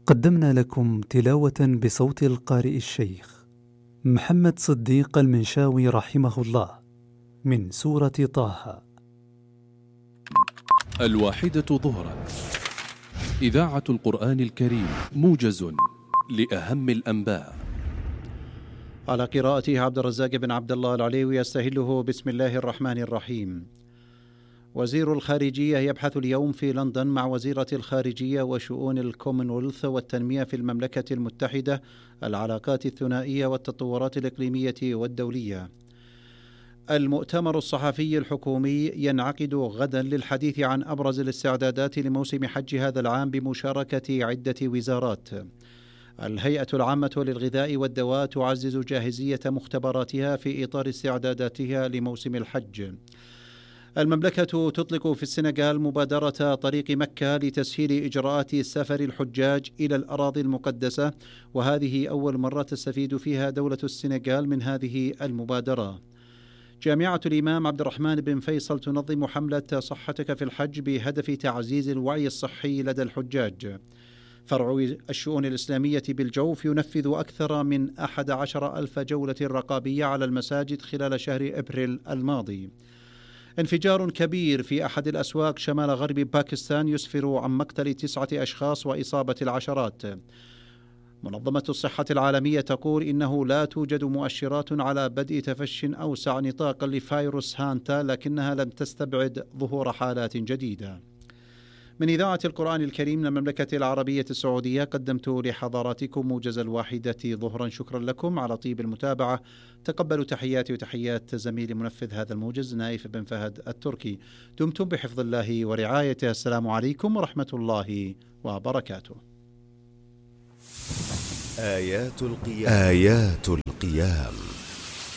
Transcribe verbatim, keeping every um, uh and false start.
قدمنا لكم تلاوة بصوت القارئ الشيخ محمد صديق المنشاوي رحمه الله من سورة طه. الواحدة ظهرا، إذاعة القرآن الكريم، موجز لأهم الأنباء. على قراءته عبد الرزاق بن عبد الله العليوي. يستهله بسم الله الرحمن الرحيم. وزير الخارجية يبحث اليوم في لندن مع وزيرة الخارجية وشؤون الكومنولث والتنمية في المملكة المتحدة العلاقات الثنائية والتطورات الإقليمية والدولية. المؤتمر الصحفي الحكومي ينعقد غدا للحديث عن أبرز الاستعدادات لموسم حج هذا العام بمشاركة عدة وزارات. الهيئة العامة للغذاء والدواء تعزز جاهزية مختبراتها في إطار استعداداتها لموسم الحج. المملكة تطلق في السنغال مبادرة طريق مكة لتسهيل إجراءات سفر الحجاج إلى الأراضي المقدسة، وهذه أول مرة تستفيد فيها دولة السنغال من هذه المبادرة. جامعة الإمام عبد الرحمن بن فيصل تنظم حملة صحتك في الحج بهدف تعزيز الوعي الصحي لدى الحجاج. فرع الشؤون الإسلامية بالجوف ينفذ أكثر من أحد عشر ألف جولة رقابية على المساجد خلال شهر أبريل الماضي. انفجار كبير في أحد الأسواق شمال غرب باكستان يسفر عن مقتل تسعة أشخاص وإصابة العشرات. منظمة الصحة العالمية تقول إنه لا توجد مؤشرات على بدء تفشٍ أوسع نطاقا لفيروس هانتا، لكنها لم تستبعد ظهور حالات جديدة. من إذاعة القرآن الكريم من المملكة العربية السعودية، قدمت لحضراتكم موجز الواحدة ظهرا. شكرا لكم على طيب المتابعة. تقبلوا تحياتي وتحيات زميلي منفذ هذا الموجز نايف بن فهد التركي. دمتم بحفظ الله ورعايته. السلام عليكم ورحمة الله وبركاته. آيات القيام. آيات القيام